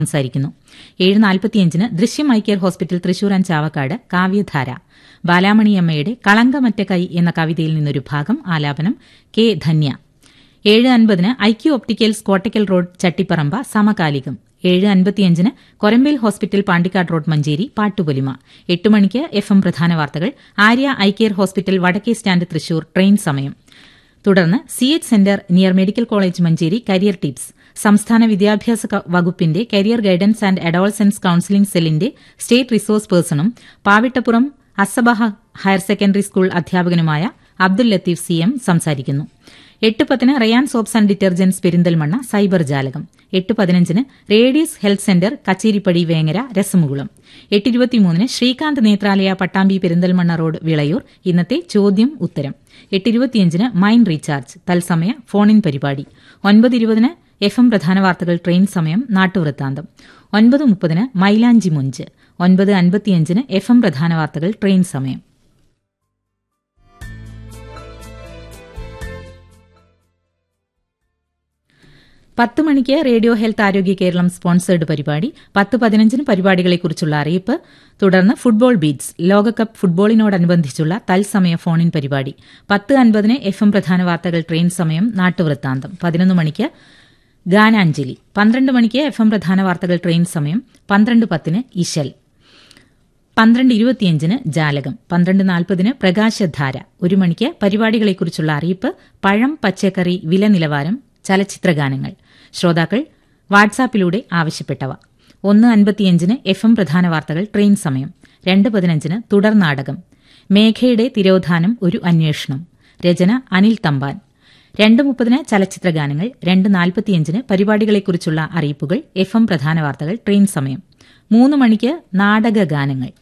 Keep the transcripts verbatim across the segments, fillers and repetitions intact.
സംസാരിക്കുന്നു. ഏഴ് നാൽപ്പത്തിയഞ്ചിന് ദൃശ്യം eye care hospital Thrissur and Chavakkad കാവ്യധാര ബാലാമണിയമ്മയുടെ കളങ്കമറ്റ കൈ എന്ന കവിതയിൽ നിന്നൊരു ഭാഗം ആലാപനം കെ ധന്യ. ഏഴ് അൻപതിന് IQ opticals Kottakkal road Chattiparamba സമകാലികം. ഏഴ് അൻപത്തിയഞ്ചിന് കൊരമ്പേൽ ഹോസ്പിറ്റൽ പാണ്ടിക്കാട് റോഡ് മഞ്ചേരി പാട്ടുപൊലിമ. എട്ട് മണിക്ക് എഫ് എം പ്രധാന വാർത്തകൾ ആര്യ ഐ കെയർ ഹോസ്പിറ്റൽ വടക്കേ സ്റ്റാൻഡ് തൃശൂർ ട്രെയിൻ സമയം. തുടർന്ന് C H centre near medical college Manjeri career tips. സംസ്ഥാന വിദ്യാഭ്യാസ വകുപ്പിന്റെ career guidance and adolescence counselling സെല്ലിന്റെ state resource പേഴ്സണും Pavittappuram അസബഹ higher secondary school അധ്യാപകനുമായ Abdul Latheef C M സംസാരിക്കുന്നു. എട്ട് പത്തിന് Ryan soaps and detergents Perinthalmanna cyber ജാലകം. എട്ട് പതിനഞ്ചിന് radius health centre Kacheripadi Vengara രസമുകുളം. എട്ട് ഇരുപത്തിമൂന്നിന് ശ്രീകാന്ത് നേത്രാലയ പട്ടാമ്പി പെരിന്തൽമണ്ണ റോഡ് വിളയൂർ ഇന്നത്തെ ചോദ്യം ഉത്തരം. എട്ട് ഇരുപത്തിയഞ്ചിന് മൈൻഡ് റീചാർജ് തത്സമയ ഫോണിൻ പരിപാടി. ഒൻപത് ഇരുപതിന് എഫ് എം പ്രധാന വാർത്തകൾ ട്രെയിൻ സമയം നാട്ടുവൃത്താന്തം. ഒൻപത് മുപ്പതിന് മൈലാഞ്ചി മൊഞ്ച്. ഒൻപത് അൻപത്തിയഞ്ചിന് എഫ് എം പ്രധാന വാർത്തകൾ ട്രെയിൻ സമയം. പത്ത് മണിക്ക് റേഡിയോ ഹെൽത്ത് ആരോഗ്യ കേരളം സ്പോൺസേർഡ് പരിപാടി. പത്ത് പതിനഞ്ചിന് പരിപാടികളെക്കുറിച്ചുള്ള അറിയിപ്പ്. തുടർന്ന് ഫുട്ബോൾ ബീറ്റ്സ് ലോകകപ്പ് ഫുട്ബോളിനോടനുബന്ധിച്ചുള്ള തത്സമയ ഫോണിൻ പരിപാടി. പത്ത് അൻപതിന് എഫ് എം പ്രധാന വാർത്തകൾ ട്രെയിൻ സമയം നാട്ടുവൃത്താന്തം. പതിനൊന്ന് മണിക്ക് ഗാനാഞ്ജലി. പന്ത്രണ്ട് മണിക്ക് എഫ് എം പ്രധാന വാർത്തകൾ ട്രെയിൻ സമയം. പന്ത്രണ്ട് പത്തിന് ഇശൽ. പന്ത്രണ്ട് ഇരുപത്തിയഞ്ചിന് ജാലകം. പന്ത്രണ്ട് നാൽപ്പതിന് പ്രകാശധാര. ഒരു മണിക്ക് പരിപാടികളെക്കുറിച്ചുള്ള അറിയിപ്പ്. പഴം പച്ചക്കറി വില നിലവാരം ചലച്ചിത്രഗാനങ്ങൾ. ശ്രോതാക്കൾ വാട്സാപ്പിലൂടെ ആവശ്യപ്പെട്ടവ. ഒന്ന് അൻപത്തിയഞ്ചിന് എഫ് എം പ്രധാന വാർത്തകൾ ട്രെയിൻ സമയം. രണ്ട് പതിനഞ്ചിന് തുടർ നാടകം മേഘയുടെ തിരോധാനം ഒരു അന്വേഷണം. രചന അനിൽ തമ്പാൻ. രണ്ട് മുപ്പതിന് ചലച്ചിത്രഗാനങ്ങൾ. രണ്ട് നാൽപ്പത്തിയഞ്ചിന് പരിപാടികളെക്കുറിച്ചുള്ള അറിയിപ്പുകൾ. എഫ് എം പ്രധാന വാർത്തകൾ ട്രെയിൻ സമയം. മൂന്ന് മണിക്ക് നാടകഗാനങ്ങൾ.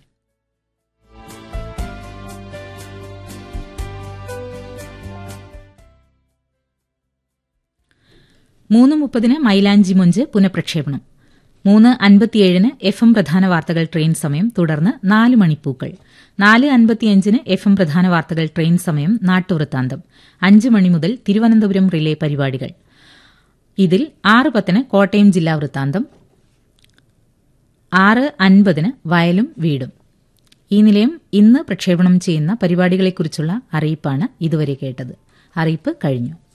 മൂന്ന് മുപ്പതിന് മൈലാഞ്ചി മൊഞ്ച് പുനഃപ്രക്ഷേപണം. മൂന്ന് അൻപത്തിയേഴിന് എഫ് എം പ്രധാന വാർത്തകൾ ട്രെയിൻ സമയം. തുടർന്ന് നാല് മണിപ്പൂക്കൾ. നാല് അൻപത്തിയഞ്ചിന് എഫ് എം പ്രധാന വാർത്തകൾ ട്രെയിൻ സമയം നാട്ടുവൃത്താന്തം. അഞ്ച് മണി മുതൽ തിരുവനന്തപുരം റിലേ പരിപാടികൾ. ഇതിൽ ആറ് പത്തിന് കോട്ടയം ജില്ലാ വൃത്താന്തം. ആറ് അൻപതിന് വയലും വീടും. ഈ നിലയം ഇന്ന് പ്രക്ഷേപണം ചെയ്യുന്ന പരിപാടികളെക്കുറിച്ചുള്ള അറിയിപ്പാണ് ഇതുവരെ കേട്ടത്. അറിയിപ്പ് കഴിഞ്ഞു.